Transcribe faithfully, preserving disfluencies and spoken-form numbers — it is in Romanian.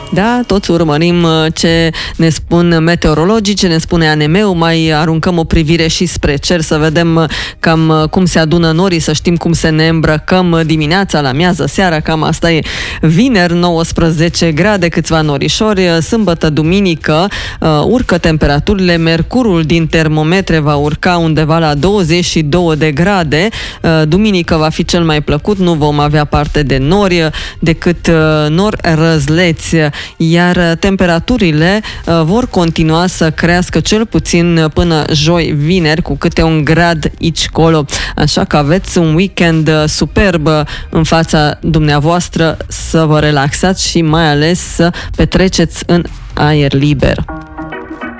Da, toți urmărim ce ne spun meteorologii, ce ne spune A N M-ul, mai aruncăm o privire și spre cer să vedem cam cum se adună norii, să știm cum se ne îmbrăcăm dimineața, la miază, seara, cam asta e. Vineri, nouăsprezece grade, câțiva norișori, sâmbătă, duminică, urcă temperaturile, mercurul din termometre va urca undeva la douăzeci și două de grade, duminică va fi cel mai plăcut, nu vom avea parte de nori, decât nori răzleți, iar temperaturile uh, vor continua să crească cel puțin până joi, vineri, cu câte un grad aici colo. Așa că aveți un weekend superb în fața dumneavoastră, să vă relaxați și mai ales să petreceți în aer liber.